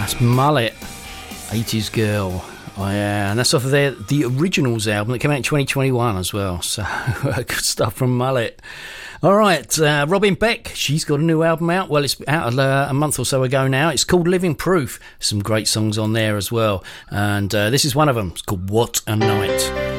Mullet, 80s Girl. Oh, yeah, and that's off of the Originals album that came out in 2021 as well. So good stuff from Mullet. All right, Robin Beck, she's got a new album out. Well, it's out a month or so ago now. It's called Living Proof. Some great songs on there as well. And this is one of them. It's called What a Night.